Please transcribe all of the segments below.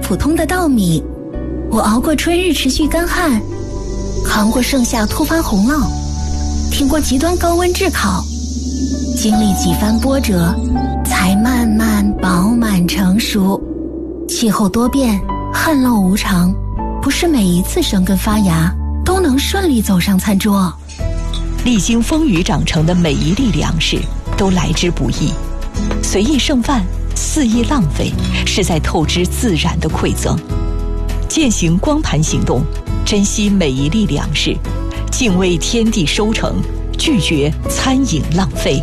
普通的稻米，我熬过春日持续干旱，扛过盛夏突发洪涝，挺过极端高温炙烤，经历几番波折，才慢慢饱满成熟。气候多变，旱涝无常，不是每一次生根发芽都能顺利走上餐桌。 历经风雨长成的每一粒粮食都来之不易，随意剩饭，肆意浪费，是在透支自然的馈赠。践行光盘行动，珍惜每一粒粮食，敬畏天地收成，拒绝餐饮浪费。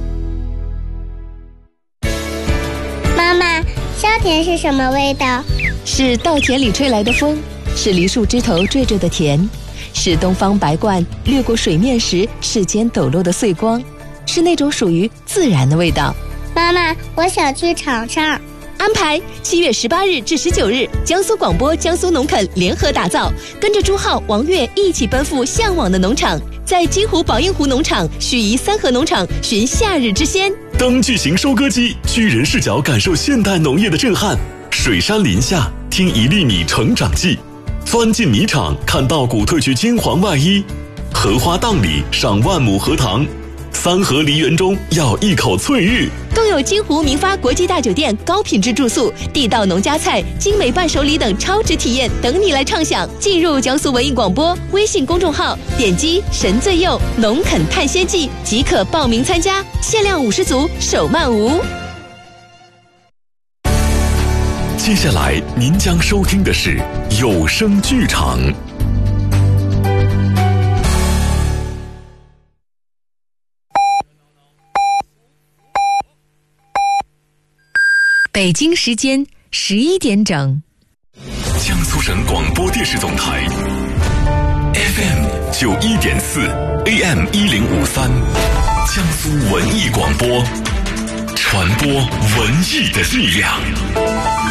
妈妈，香甜是什么味道？ 是稻田里吹来的风，是梨树枝头缀着的甜，是东方白鹳掠过水面时世间抖落的碎光，是那种属于自然的味道。 妈妈，我想去尝尝。 安排7月18日至19日，江苏广播、江苏农垦联合打造，跟着朱浩、王悦一起奔赴向往的农场，在金湖宝应湖农场、盱眙三河农场寻夏日之鲜。 当巨型收割机，巨人视角感受现代农业的震撼；水山林下，听1粒米成长记；钻进米场，看稻谷褪去金黄外衣；荷花荡里，赏万亩荷塘；三河梨园中，咬一口翠玉。 更有金湖民发国际大酒店高品质住宿、地道农家菜、精美伴手礼等超值体验等你来畅享。进入江苏文艺广播微信公众号，点击神最右农垦探鲜记即可报名参加，限量50组，手慢无。 接下来您将收听的是有声剧场。 北京时间11点整， 江苏省广播电视总台 FM 91.4 AM 1053，江苏文艺广播，传播文艺的力量。